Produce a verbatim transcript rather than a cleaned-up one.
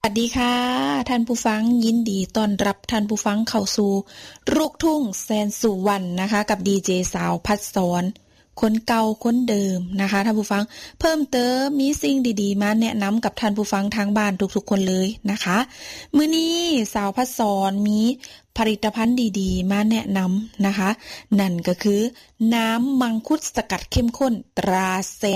สวัสดีค่ะท่านผู้ฟังยินดีต้อนรับท่านผู้ฟังเข้าสู่ลูกทุ่งแสนสุวรรณนะคะกับดีเจสาวพัดสอนคนเก่าคนเดิมนะคะท่านผู้ฟังเพิ่มเติมมีสิ่งดีๆมาแนะนำกับท่านผู้ฟังทางบ้านทุกๆคนเลยนะคะมื้อนี้สาวพัดสอนมีผลิตภัณฑ์ดีๆมาแนะนำนะคะนั่นก็คือน้ำมังคุดสกัดเข้มข้นตราแส